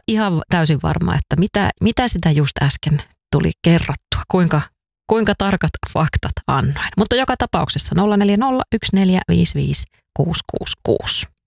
ihan täysin varma, että mitä sitä just äsken tuli kerrottua, kuinka tarkat faktat annoin. Mutta joka tapauksessa 040 1455666.